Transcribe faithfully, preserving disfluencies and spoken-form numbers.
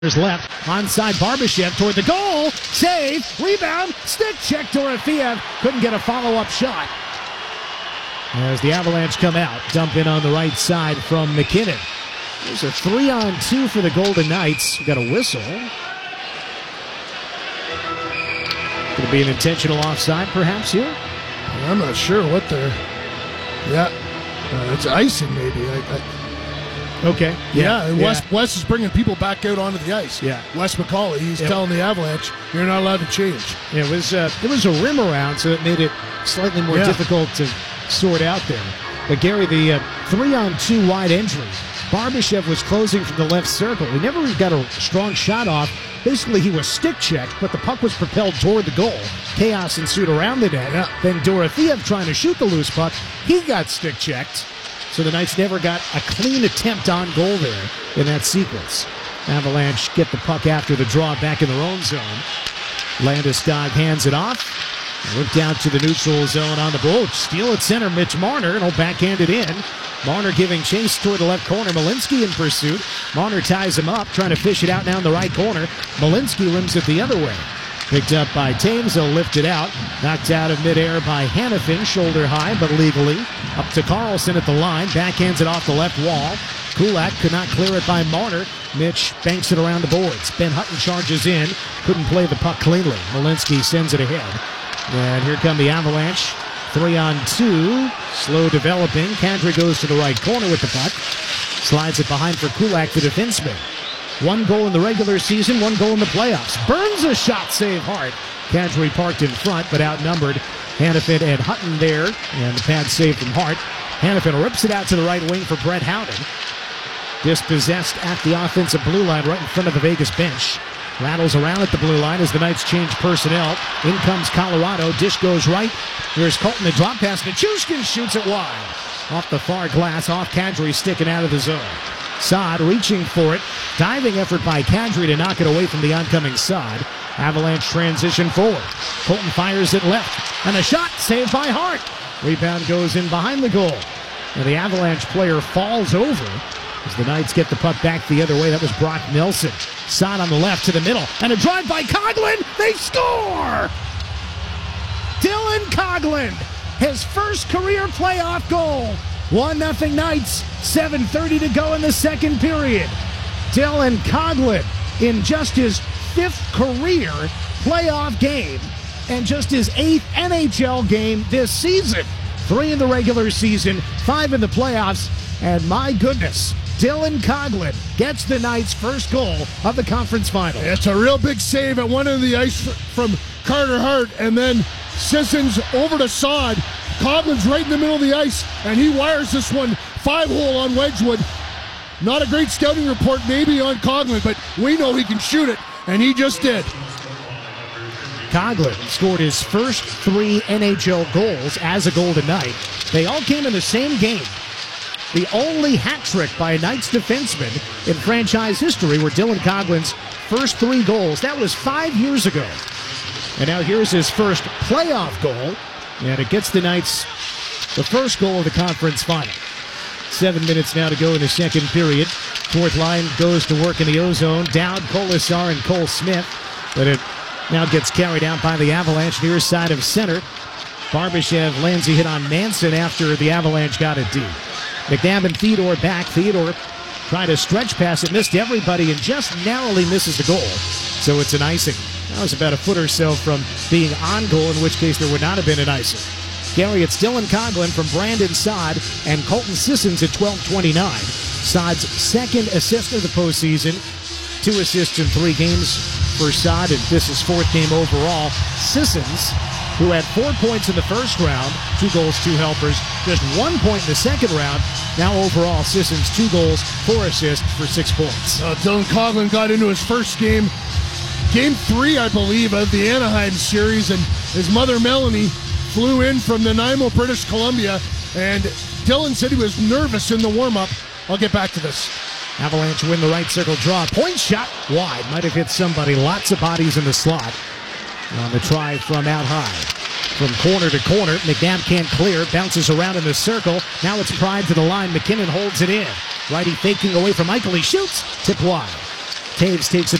There's left, onside Barbashev toward the goal, save, rebound, stick check. Dorofeev couldn't get a follow-up shot. As the Avalanche come out, dump in on the right side from MacKinnon. There's a three on two for the Golden Knights. We've got a whistle. Could it be an intentional offside perhaps here? I'm not sure what they're... Yeah, uh, it's icing maybe. I, I... Okay. Yeah, Yeah, and yeah. Wes, Wes is bringing people back out onto the ice. Yeah. Wes McCauley, he's Yep. telling the Avalanche, you're not allowed to change. Yeah, it was uh, it was a rim around, so it made it slightly more Yeah. difficult to sort out there. But Gary, the uh, three on two wide entry. Barbashev was closing from the left circle. He never got a strong shot off. Basically, he was stick checked, but the puck was propelled toward the goal. Chaos ensued around the net. Yeah. Then Dorofeev trying to shoot the loose puck. He got stick checked. So the Knights never got a clean attempt on goal there in that sequence. Avalanche get the puck after the draw back in their own zone. Landeskog hands it off. Look down to the neutral zone on the boat. Steal at center, Mitch Marner, and he'll backhand it in. Marner giving chase toward the left corner. Malinsky in pursuit. Marner ties him up, trying to fish it out down the right corner. Malinsky rims it the other way. Picked up by Taves, they'll lift it out. Knocked out of midair by Hanifin, shoulder high, but legally. Up to Carlson at the line, backhands it off the left wall. Kulak could not clear it by Marner. Mitch banks it around the boards. Ben Hutton charges in, couldn't play the puck cleanly. Malinsky sends it ahead. And here come the Avalanche. Three on two, slow developing. Kadri goes to the right corner with the puck. Slides it behind for Kulak, the defenseman. One goal in the regular season, one goal in the playoffs. Burns a shot, save Hart. Kadri parked in front, but outnumbered. Hanifin and Hutton there, and the pad save from Hart. Hanifin rips it out to the right wing for Brett Howden. Dispossessed at the offensive blue line right in front of the Vegas bench. Rattles around at the blue line as the Knights change personnel. In comes Colorado. Dish goes right. Here's Colton, the drop pass. Nichushkin shoots it wide. Off the far glass, off Kadri, sticking out of the zone. Saad reaching for it. Diving effort by Kadri to knock it away from the oncoming Saad. Avalanche transition forward. Colton fires it left. And a shot saved by Hart. Rebound goes in behind the goal. And the Avalanche player falls over as the Knights get the puck back the other way. That was Brock Nelson. Saad on the left to the middle. And a drive by Coghlan. They score! Dylan Coghlan, his first career playoff goal. one nothing Knights. seven thirty to go in the second period. Dylan Coghlan in just his fifth career playoff game and just his eighth N H L game this season. Three in the regular season, five in the playoffs, and my goodness, Dylan Coghlan gets the Knights' first goal of the conference final. It's a real big save at one end of the ice from Carter Hart, and then Sissons over to Saad. Coughlin's right in the middle of the ice, and he wires this one five-hole on Wedgwood. Not a great scouting report maybe on Coghlan, but we know he can shoot it, and he just did. Coghlan scored his first three N H L goals as a Golden Knight. They all came in the same game. The only hat trick by a Knights defenseman in franchise history were Dylan Coughlin's first three goals. That was five years ago. And now here's his first playoff goal. And it gets the Knights the first goal of the conference final. Seven minutes now to go in the second period. Fourth line goes to work in the O-zone. Dowd, Colasar, and Cole Smith. But it now gets carried out by the Avalanche near side of center. Barbashev lands a hit on Manson after the Avalanche got it deep. McNabb and Theodore back. Theodore tried to stretch pass it, missed everybody, and just narrowly misses the goal. So it's an icing. That was about a foot or so from being on goal, in which case there would not have been an icing. Gary, it's Dylan Coghlan from Brandon Saad and Colton Sissons at twelve twenty-nine. Saad's second assist of the postseason. Two assists in three games for Saad, and this is fourth game overall. Sissons, who had four points in the first round, two goals, two helpers, just one point in the second round. Now overall, Sissons, two goals, four assists for six points. Uh, Dylan Coghlan got into his first game, game three, I believe, of the Anaheim series, and his mother, Melanie, flew in from Nanaimo, British Columbia, and Dylan said he was nervous in the warm-up. I'll get back to this. Avalanche win the right circle draw. Point shot wide. Might have hit somebody. Lots of bodies in the slot. On the try from out high. From corner to corner, McNabb can't clear. Bounces around in the circle. Now it's Pride to the line. MacKinnon holds it in. Righty faking away from Michael. He shoots. Tip wide. Taves takes it